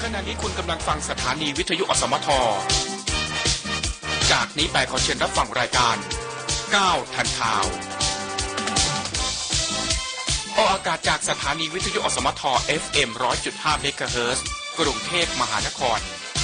ณะนี้คุณกำลังฟังสถานีวิทยุอสมทจากนี้ไปขอเชิญรับฟังรายการ9ทันข่าวออกอากาศจากสถานีวิทยุอสมท FM 100.5 เมกะเฮิรตซ์กรุงเทพมหานคร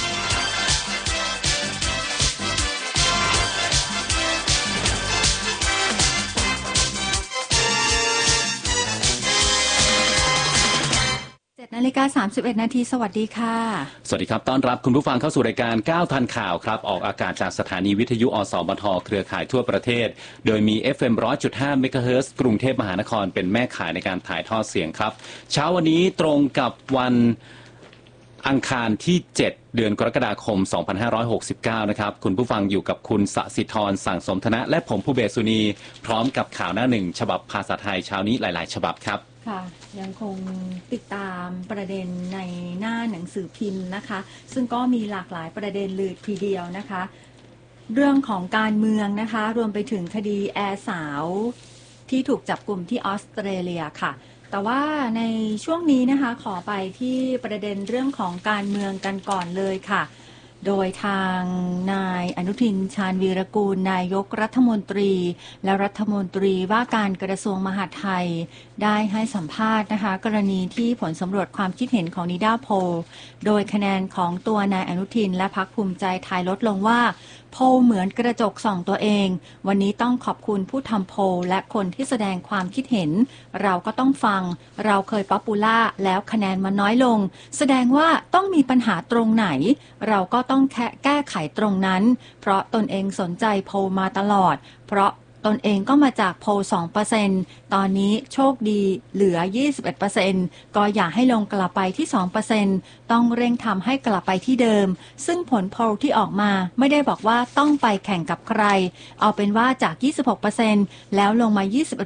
7:31 นาทีสวัสดีค่ะสวัสดีครับต้อนรับคุณผู้ฟังเข้าสู่รายการ9ทันข่าวครับออกอากาศจากสถานีวิทยุอสมทเครือข่ายทั่วประเทศโดยมี FM 100.5 เมกะเฮิรตซ์กรุงเทพมหานครเป็นแม่ข่ายในการถ่ายทอดเสียงครับเช้าวันนี้ตรงกับวันอังคารที่ 7 เดือนกรกฎาคม 2569 นะครับคุณผู้ฟังอยู่กับคุณสศิธรสั่งสมธนะและผมผู้เบสุนีพร้อมกับข่าวหน้าหนึ่งฉบับภาษาไทยเช้านี้หลายๆฉบับครับค่ะยังคงติดตามประเด็นในหน้าหนังสือพิมพ์นะคะซึ่งก็มีหลากหลายประเด็นเลยทีเดียวนะคะเรื่องของการเมืองนะคะรวมไปถึงคดีแอร์สาวที่ถูกจับกุมที่ออสเตรเลียค่ะแต่ว่าในช่วงนี้นะคะขอไปที่ประเด็นเรื่องของการเมืองกันก่อนเลยค่ะโดยทางนายอนุทินชาญวีรกูลนายกรัฐมนตรีและรัฐมนตรีว่าการกระทรวงมหาดไทยได้ให้สัมภาษณ์นะคะกรณีที่ผลสำรวจความคิดเห็นของนิด้าโพลโดยคะแนนของตัวนายอนุทินและพรรคภูมิใจไทยลดลงว่าโพลเหมือนกระจกส่องตัวเองวันนี้ต้องขอบคุณผู้ทำโพลและคนที่แสดงความคิดเห็นเราก็ต้องฟังเราเคยป๊อปปูล่าแล้วคะแนนมันน้อยลงแสดงว่าต้องมีปัญหาตรงไหนเราก็ต้องแก้ไขตรงนั้นเพราะตนเองสนใจโพลมาตลอดเพราะตนเองก็มาจากโพล 2% ตอนนี้โชคดีเหลือ 21% ก็อยากให้ลงกลับไปที่ 2% ต้องเร่งทำให้กลับไปที่เดิมซึ่งผลโพลที่ออกมาไม่ได้บอกว่าต้องไปแข่งกับใครเอาเป็นว่าจาก 26% แล้วลงมา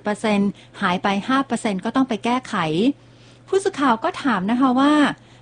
21% หายไป 5% ก็ต้องไปแก้ไขผู้สื่อข่าวก็ถามนะคะว่า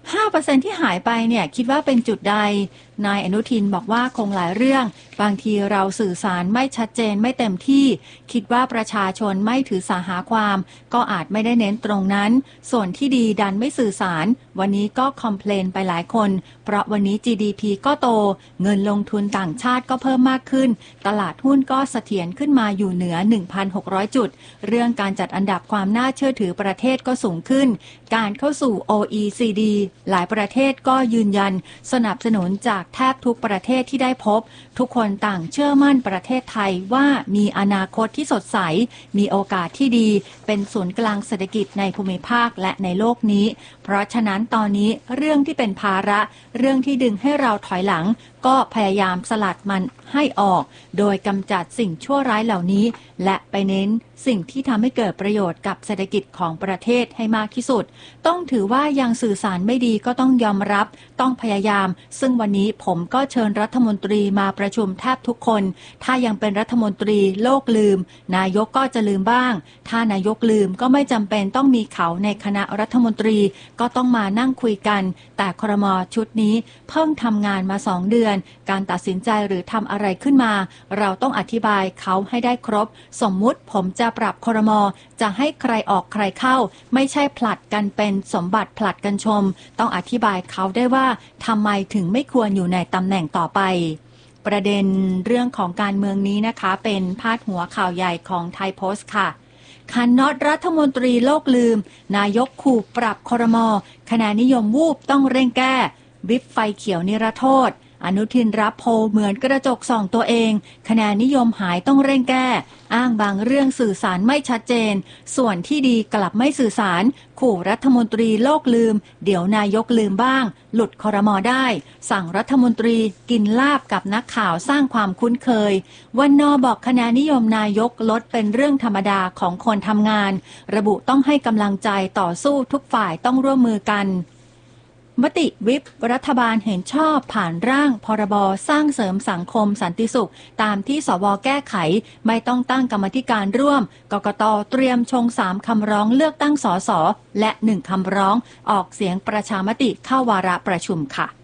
5% ที่หายไปเนี่ยคิดว่าเป็นจุดใดนายอนุทินบอกว่าคงหลายเรื่องบางทีเราสื่อสารไม่ชัดเจนไม่เต็มที่คิดว่าประชาชนไม่ถือสาหาความก็อาจไม่ได้เน้นตรงนั้นส่วนที่ดีดันไม่สื่อสารวันนี้ก็คอมเพลนไปหลายคนเพราะวันนี้ GDP ก็โตเงินลงทุนต่างชาติก็เพิ่มมากขึ้นตลาดหุ้นก็เสถียรขึ้นมาอยู่เหนือ 1,600 จุดเรื่องการจัดอันดับความน่าเชื่อถือประเทศก็สูงขึ้นการเข้าสู่ OECD หลายประเทศก็ยืนยันสนับสนุนจากแทบทุกประเทศที่ได้พบทุกคนต่างเชื่อมั่นประเทศไทยว่ามีอนาคตที่สดใสมีโอกาสที่ดีเป็นศูนย์กลางเศรษฐกิจในภูมิภาคและในโลกนี้เพราะฉะนั้นตอนนี้เรื่องที่เป็นภาระเรื่องที่ดึงให้เราถอยหลังก็พยายามสลัดมันให้ออกโดยกำจัดสิ่งชั่วร้ายเหล่านี้และไปเน้นสิ่งที่ทำให้เกิดประโยชน์กับเศรษฐกิจของประเทศให้มากที่สุดต้องถือว่ายังสื่อสารไม่ดีก็ต้องยอมรับต้องพยายามซึ่งวันนี้ผมก็เชิญรัฐมนตรีมาประชุมแทบทุกคนถ้ายังเป็นรัฐมนตรีโลกลืมนายกก็จะลืมบ้างถ้านายกลืมก็ไม่จำเป็นต้องมีเขาในคณะรัฐมนตรีก็ต้องมานั่งคุยกันแต่ครม.ชุดนี้เพิ่งทำงานมา2 เดือนการตัดสินใจหรือทำอะไรขึ้นมาเราต้องอธิบายเขาให้ได้ครบสมมุติผมจะปรับครม.จะให้ใครออกใครเข้าไม่ใช่ผลัดกันเป็นสมบัติผลัดกันชมต้องอธิบายเขาได้ว่าทำไมถึงไม่ควรอยู่ในตำแหน่งต่อไปประเด็นเรื่องของการเมืองนี้นะคะเป็นพาดหัวข่าวใหญ่ของไทยโพสต์ค่ะคันน็อตรัฐมนตรีโลกลืมนายกขู่ปรับครม.คะแนนนิยมวูบต้องเร่งแก้วิปไฟเขียวนิรโทษอนุทินรับโพลเหมือนกระจกส่องตัวเองคะแนนนิยมหายต้องเร่งแก้อ้างบางเรื่องสื่อสารไม่ชัดเจนส่วนที่ดีกลับไม่สื่อสารขู่รัฐมนตรีโลกลืมเดี๋ยวนายกลืมบ้างหลุดครม.ได้สั่งรัฐมนตรีกินลาบกับนักข่าวสร้างความคุ้นเคยวันน.บอกคะแนนนิยมนายกลดเป็นเรื่องธรรมดาของคนทำงานระบุต้องให้กำลังใจต่อสู้ทุกฝ่ายต้องร่วมมือกันมติวิปรัฐบาลเห็นชอบผ่านร่างพรบสร้างเสริมสังคมสันติสุขตามที่สว.แก้ไขไม่ต้องตั้งกรรมาธิการร่วมกกต.เตรียมชง3คำร้องเลือกตั้งสสและ1คำร้องออกเสียงประชามติเข้าวาระประชุมค่ะ